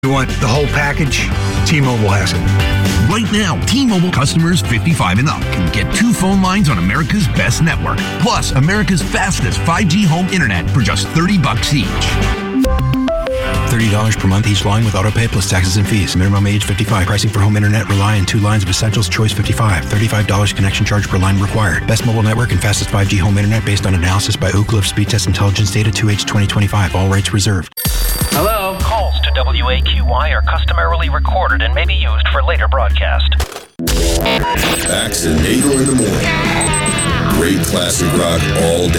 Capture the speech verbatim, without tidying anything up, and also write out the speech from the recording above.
You want the whole package? T-Mobile has it. Right now, T-Mobile customers fifty-five and up can get two phone lines on America's best network, plus America's fastest five G home internet for just thirty bucks each. thirty dollars per month each line with autopay plus taxes and fees. Minimum age fifty-five. Pricing for home internet rely on two lines of Essentials Choice fifty-five. thirty-five dollars connection charge per line required. Best mobile network and fastest five G home internet based on analysis by Oak Cliff Speed Test Intelligence Data two H twenty twenty-five. All rights reserved. Hello? Calls to W A Q Y are customarily recorded and may be used for later broadcast. Axe and Nagel in the morning. Great classic rock all day.